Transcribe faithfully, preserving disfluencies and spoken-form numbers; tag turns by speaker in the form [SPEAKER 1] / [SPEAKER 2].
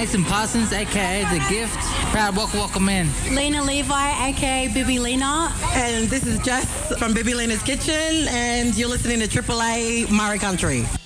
[SPEAKER 1] Mason Parsons, aka The Gift. Proud welcome, welcome in.
[SPEAKER 2] Lena Levi, aka Bibi Lena.
[SPEAKER 3] And this is Jess from Bibi Lena's Kitchen, and you're listening to Triple A Murray Country.